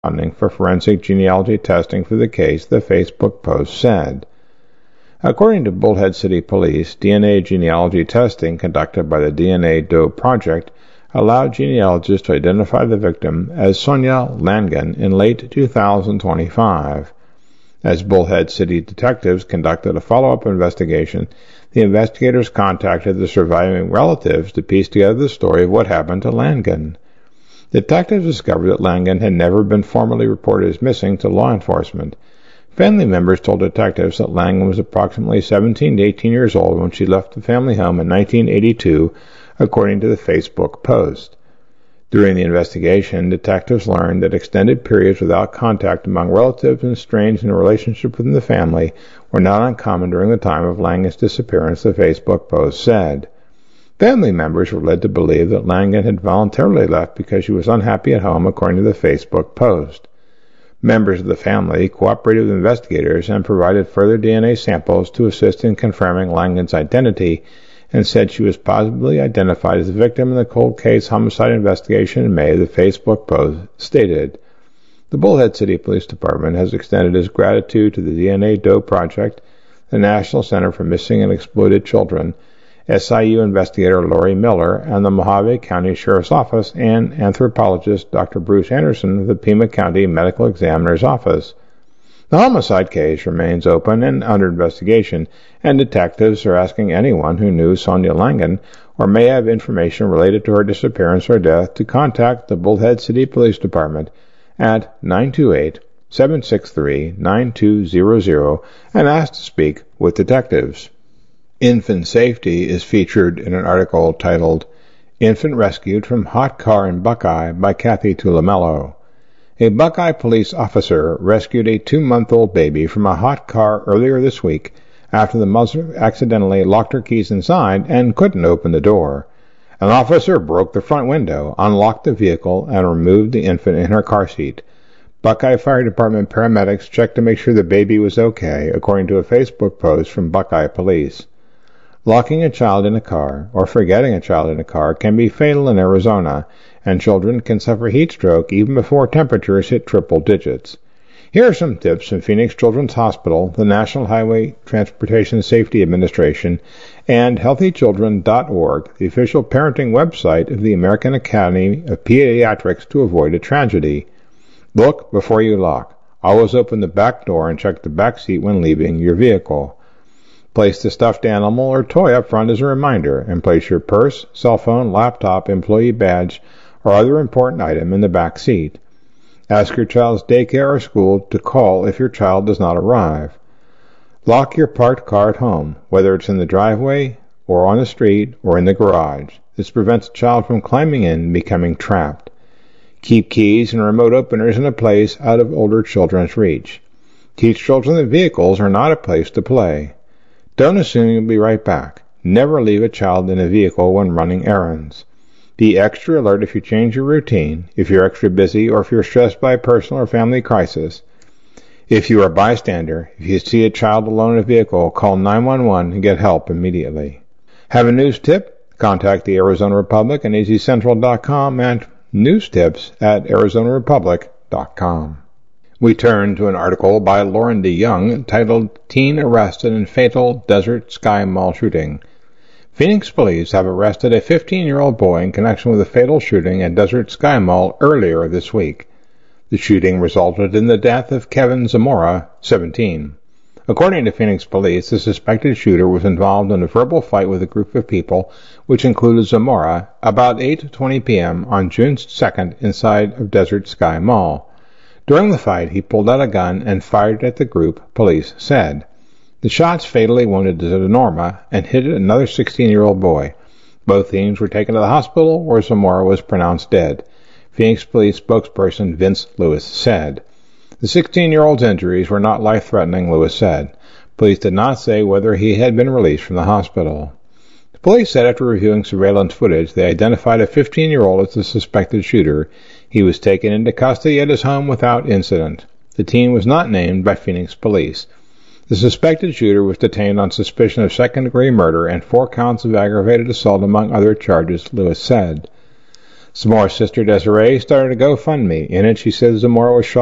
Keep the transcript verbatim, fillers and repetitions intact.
funding for forensic genealogy testing for the case, the Facebook post said. According to Bullhead City Police, D N A genealogy testing conducted by the D N A Doe Project allowed genealogists to identify the victim as Sonia Langan in late two thousand twenty-five. As Bullhead City detectives conducted a follow-up investigation, the investigators contacted the surviving relatives to piece together the story of what happened to Langan. Detectives discovered that Langan had never been formally reported as missing to law enforcement. Family members told detectives that Langan was approximately seventeen to eighteen years old when she left the family home in nineteen eighty-two, according to the Facebook post. During the investigation, detectives learned that extended periods without contact among relatives and strains in a relationship within the family were not uncommon during the time of Langan's disappearance, the Facebook post said. Family members were led to believe that Langan had voluntarily left because she was unhappy at home, according to the Facebook post. Members of the family cooperated with investigators and provided further D N A samples to assist in confirming Langan's identity, and said she was positively identified as the victim in the cold case homicide investigation in May, the Facebook post stated. The Bullhead City Police Department has extended its gratitude to the D N A Doe Project, the National Center for Missing and Exploited Children, S I U investigator Lori Miller, and the Mojave County Sheriff's Office, and anthropologist Doctor Bruce Anderson of the Pima County Medical Examiner's Office. The homicide case remains open and under investigation, and detectives are asking anyone who knew Sonia Langan or may have information related to her disappearance or death to contact the Bullhead City Police Department at nine two eight, seven six three, nine two zero zero and ask to speak with detectives. Infant safety is featured in an article titled Infant Rescued from Hot Car in Buckeye by Kathy Tulamello. A Buckeye police officer rescued a two-month-old baby from a hot car earlier this week after the mother accidentally locked her keys inside and couldn't open the door. An officer broke the front window, unlocked the vehicle, and removed the infant in her car seat. Buckeye Fire Department paramedics checked to make sure the baby was okay, according to a Facebook post from Buckeye Police. Locking a child in a car, or forgetting a child in a car, can be fatal in Arizona, and children can suffer heat stroke even before temperatures hit triple digits. Here are some tips from Phoenix Children's Hospital, the National Highway Transportation Safety Administration, and healthy children dot org, the official parenting website of the American Academy of Pediatrics, to avoid a tragedy. Look before you lock. Always open the back door and check the back seat when leaving your vehicle. Place the stuffed animal or toy up front as a reminder, and place your purse, cell phone, laptop, employee badge, or other important item in the back seat. Ask your child's daycare or school to call if your child does not arrive. Lock your parked car at home, whether it's in the driveway, or on the street, or in the garage. This prevents a child from climbing in and becoming trapped. Keep keys and remote openers in a place out of older children's reach. Teach children that vehicles are not a place to play. Don't assume you'll be right back. Never leave a child in a vehicle when running errands. Be extra alert if you change your routine, if you're extra busy, or if you're stressed by a personal or family crisis. If you are a bystander, if you see a child alone in a vehicle, call nine one one and get help immediately. Have a news tip? Contact the Arizona Republic and A Z Central dot com and newstips at Arizona Republic dot com. We turn to an article by Lauren DeYoung titled Teen Arrested in Fatal Desert Sky Mall Shooting. Phoenix police have arrested a fifteen-year-old boy in connection with a fatal shooting at Desert Sky Mall earlier this week. The shooting resulted in the death of Kevin Zamora, seventeen. According to Phoenix police, the suspected shooter was involved in a verbal fight with a group of people, which included Zamora, about eight twenty p.m. on June second inside of Desert Sky Mall. During the fight, he pulled out a gun and fired at the group, police said. The shots fatally wounded Zamora and hit another sixteen-year-old boy. Both teens were taken to the hospital where Zamora was pronounced dead. Phoenix police spokesperson Vince Lewis said. The sixteen-year-old's injuries were not life-threatening, Lewis said. Police did not say whether he had been released from the hospital. The police said after reviewing surveillance footage, they identified a fifteen-year-old as the suspected shooter. He was taken into custody at his home without incident. The teen was not named by Phoenix police. The suspected shooter was detained on suspicion of second-degree murder and four counts of aggravated assault, among other charges, Lewis said. Zamora's sister Desiree started a GoFundMe. In it, she says Zamora was shot